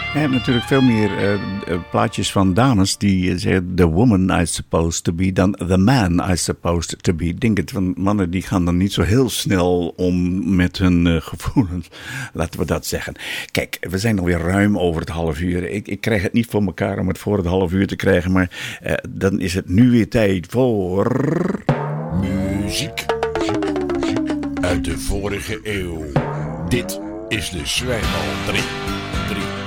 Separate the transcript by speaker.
Speaker 1: Je hebt natuurlijk veel meer plaatjes van dames die zeggen the woman I supposed to be dan the man I supposed to be. Ik denk het van mannen die gaan dan niet zo heel snel om met hun gevoelens. Laten we dat zeggen. Kijk, we zijn alweer ruim over het half uur. Ik krijg het niet voor elkaar om het voor het half uur te krijgen, maar dan is het nu weer tijd voor
Speaker 2: muziek uit de vorige eeuw. Dit is de Zwijnbal 3.